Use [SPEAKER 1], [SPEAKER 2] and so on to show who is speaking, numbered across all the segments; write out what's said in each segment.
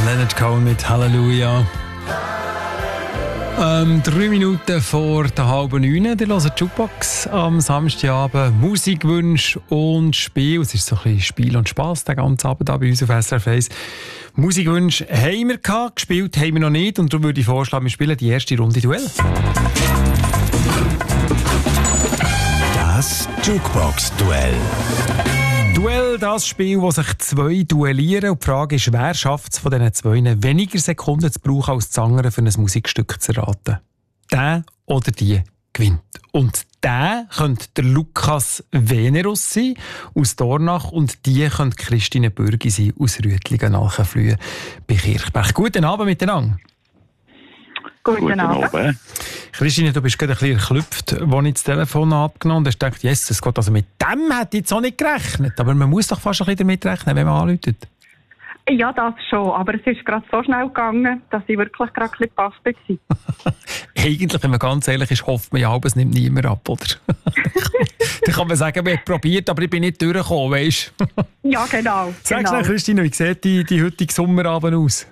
[SPEAKER 1] Leonard Cohen mit Halleluja. 3 Minuten vor der 8:30. Ihr hört Jukebox am Samstagabend. Musikwünsche und Spiel. Es ist so ein bisschen Spiel und Spass den ganzen Abend bei uns auf SRF 1. Musikwünsche haben wir gehabt, gespielt haben wir noch nicht. Und darum würde ich vorschlagen, wir spielen die erste Runde Duell.
[SPEAKER 2] Das Jukebox-Duell.
[SPEAKER 1] Duell, das Spiel, wo sich zwei duellieren. Und die Frage ist, wer schafft es von diesen zwei, weniger Sekunden zu brauchen als das andere, für ein Musikstück zu erraten? Der oder die gewinnt. Und der könnte der Lukas Venerus sein, aus Dornach, und die könnte Christine Bürgi sein, aus Rüttlingen-Alchenflühe bei Kirchberg. Guten Abend miteinander.
[SPEAKER 3] Guten Abend.
[SPEAKER 1] Christine, du bist gerade ein bisschen erklüpft, als ich das Telefon abgenommen habe und dachte, Jesus Gott, also mit dem hätte ich jetzt auch nicht gerechnet. Aber man muss doch fast ein bisschen damit rechnen, wenn man anruft.
[SPEAKER 3] Ja, das schon. Aber es ist gerade so schnell gegangen, dass ich wirklich gerade ein bisschen baff war.
[SPEAKER 1] Eigentlich, wenn man ganz ehrlich ist, hofft man ja, es nimmt niemand ab, oder? Dann kann man sagen, wir haben probiert, aber ich bin nicht durchgekommen, weißt du?
[SPEAKER 3] Ja, genau.
[SPEAKER 1] Sag schnell, Christine, wie sieht die heutige Sommerabend aus?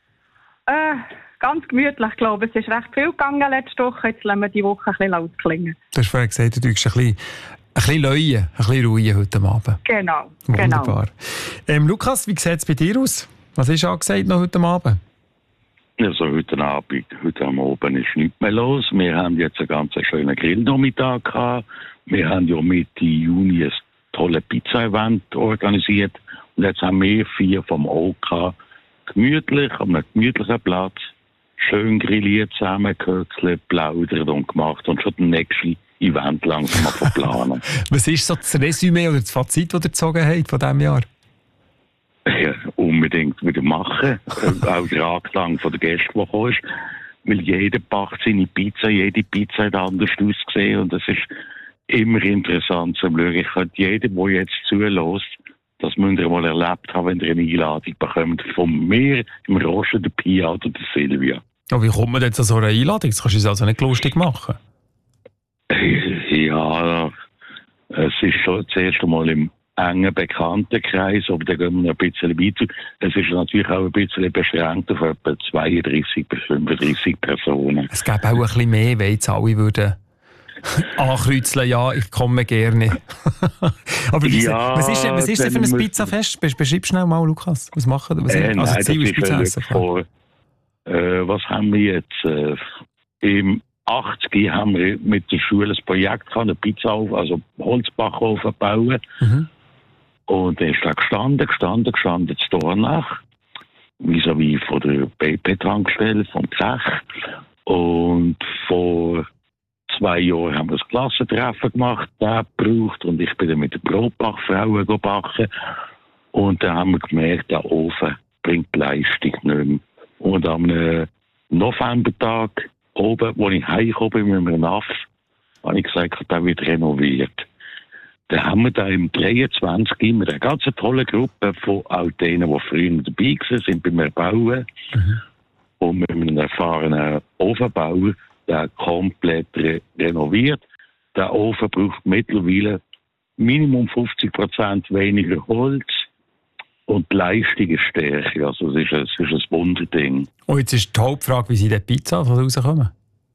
[SPEAKER 3] Ganz gemütlich, glaube ich. Es ist recht viel gegangen letzte Woche. Jetzt lassen wir die Woche ein bisschen ausklingen.
[SPEAKER 1] Du hast vorhin gesagt, du tust ein bisschen leuen, ein bisschen ruhen heute Abend.
[SPEAKER 3] Genau.
[SPEAKER 1] Wunderbar. Lukas, wie sieht es bei dir aus? Was ist angesagt noch heute Abend?
[SPEAKER 4] Also heute am Abend ist nichts mehr los. Wir haben jetzt einen ganz schönen Grillnachmittag gehabt. Wir haben ja Mitte Juni ein tolles Pizza-Event organisiert. Und jetzt haben wir 4 vom OK gemütlich, an einem gemütlichen Platz, schön grilliert, zusammengehöckelt, plaudert und gemacht und schon das nächste Event langsam verplanen.
[SPEAKER 1] Was ist so das Resümee oder das Fazit, das ihr gezogen habt von diesem Jahr?
[SPEAKER 4] Ja, unbedingt wieder machen. Auch der Anklang der Gäste, die kommen. Weil jeder backt seine Pizza, jede Pizza hat anders ausgesehen und es ist immer interessant zu schauen. Ich könnte jedem, der jetzt zulässt, das müsst ihr mal erlebt haben, wenn ihr eine Einladung bekommt von mir, im Roschen, der Pia oder der Silvia.
[SPEAKER 1] Oh, wie kommt man denn zu so einer Einladung? Das kannst du uns also nicht lustig machen.
[SPEAKER 4] Ja, es ist schon das erste Mal im engen Bekanntenkreis, aber da gehen wir noch ein bisschen weiter. Es ist natürlich auch ein bisschen beschränkt auf etwa 32 bis 35 Personen.
[SPEAKER 1] Es gäbe auch ein bisschen mehr, wenn jetzt alle würden ankreuzeln, ja, ich komme gerne. Aber
[SPEAKER 4] ja,
[SPEAKER 1] was ist denn für ein Pizzafest? Beschreib schnell mal, Lukas. Was machen wir? Also Ziel ist Pizza essen.
[SPEAKER 4] Was haben wir jetzt? Im 80 haben wir mit der Schule ein Projekt gehabt, eine Pizza also Holzbackofen bauen. Mhm. Und der ist da gestanden, zu Dornach, vis-à-vis von der BP-Tankstelle, vom Zech. Und vor 2 Jahren haben wir das Klassentreffen gemacht, der gebraucht, und ich bin dann mit den Brotbachfrauen backen. Und dann haben wir gemerkt, der Ofen bringt die Leistung nicht mehr. Und am Novembertag oben, wo ich heimgekommen bin mit einem NAF, habe ich gesagt, der wird renoviert. Dann haben wir da im 23 immer eine ganz tolle Gruppe von auch denen, die früher dabei sind beim Erbauen. Mhm. Und mit einem erfahrenen Ofenbauer, der komplett renoviert. Der Ofen braucht mittlerweile Minimum 50% weniger Holz und die Leistung ist stärker. Also es ist ein Wunderding.
[SPEAKER 1] Und jetzt ist die Hauptfrage, wie sie die Pizza rauskommen?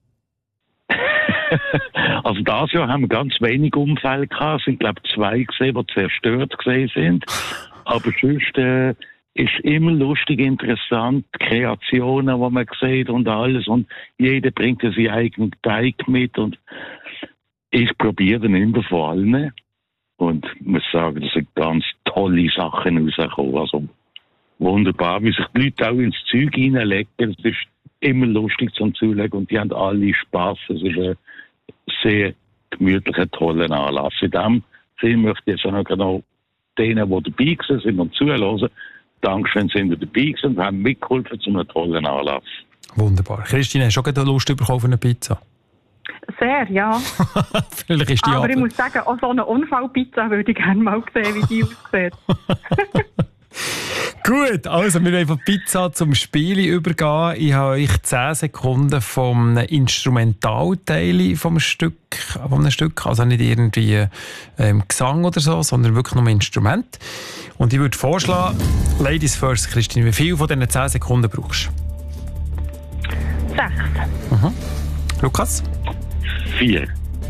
[SPEAKER 4] Also dieses Jahr haben wir ganz wenig Unfälle gehabt. Es sind, glaube ich, 2 gesehen, die zerstört gesehen sind. Aber sonst ist immer lustig, interessant, die Kreationen, die man sieht und alles. Und jeder bringt seinen eigenen Teig mit. Und ich probiere dann immer von allen. Und ich muss sagen, da sind ganz tolle Sachen rausgekommen. Also wunderbar, wie sich die Leute auch ins Zeug hineinlegen. Es ist immer lustig zum Zulegen und die haben alle Spass. Es ist ein sehr gemütlicher, toller Anlass. In dem Sinne möchte ich jetzt auch noch denen, die dabei sind und zuhören, Dankeschön, sind wir dabei und haben mitgeholfen zu einem tollen Anlass.
[SPEAKER 1] Wunderbar. Christine, hast du schon Lust bekommen auf eine Pizza?
[SPEAKER 3] Sehr, ja.
[SPEAKER 1] Vielleicht ist die
[SPEAKER 3] aber ich muss sagen, auch so eine Unfallpizza würde ich gerne mal sehen, wie die aussieht.
[SPEAKER 1] Gut, also wir wollen von Pizza zum Spiel übergehen. Ich habe euch 10 Sekunden vom Instrumentalteil vom Stück, also nicht irgendwie Gesang oder so, sondern wirklich nur Instrument. Und ich würde vorschlagen, Ladies first, Christine, wie viel von diesen 10 Sekunden brauchst
[SPEAKER 3] 6.
[SPEAKER 1] du? Lukas?
[SPEAKER 4] 4.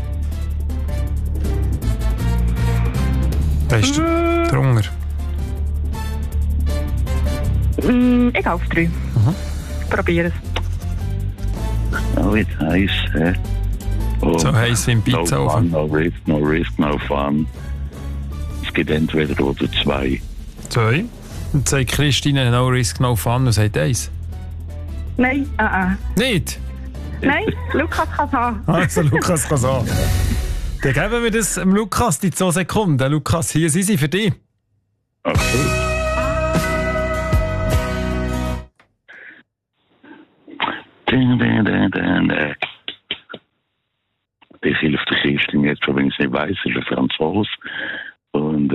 [SPEAKER 1] Weißt du, der Hunger?
[SPEAKER 3] Ich gehe auf 3. Probier es.
[SPEAKER 4] Oh, jetzt heiß, hä? Oh,
[SPEAKER 1] So heiß wie ein
[SPEAKER 4] no
[SPEAKER 1] Pizzaofen.
[SPEAKER 4] fun, no risk, no fun. Es gibt entweder oder 2.
[SPEAKER 1] 2. Und sagt Christine, no risk, no fun. Und sagt 1.
[SPEAKER 3] Nein,
[SPEAKER 1] Nicht?
[SPEAKER 3] Nein, Lukas kann es haben.
[SPEAKER 1] Also Lukas kann sagen. Dann geben wir das dem Lukas, die 2 Sekunden. Lukas, hier sind sie für dich.
[SPEAKER 4] Okay. Das hilft der Christin jetzt schon, wenn ich es nicht weiss, ist ein Franzos. Und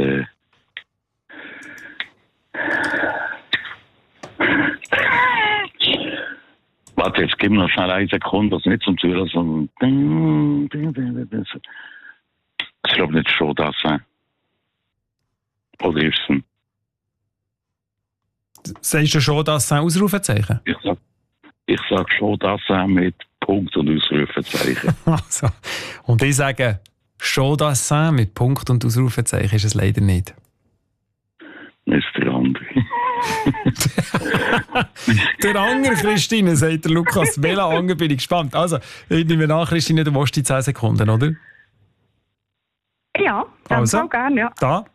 [SPEAKER 4] warte, jetzt gib mir noch schnell 1 Sekunde, das nicht zum Zuhören, sondern ich glaube nicht schon das. Oder ist es ein?
[SPEAKER 1] Sagst du schon, dass es ein Ausrufezeichen?
[SPEAKER 4] Ich sag schon das mit Punkt und Ausrufezeichen.
[SPEAKER 1] Also. Und ich sage, Chaudassin mit Punkt und Ausrufezeichen ist es leider nicht.
[SPEAKER 4] Das ist der andere.
[SPEAKER 1] Der andere, Christine, sagt der Lukas. Welcher andere bin ich gespannt. Also, ich nehme an, Christine, du willst die 10 Sekunden, oder?
[SPEAKER 3] Ja, dann
[SPEAKER 1] Also.
[SPEAKER 3] auch gerne, ja.
[SPEAKER 1] Da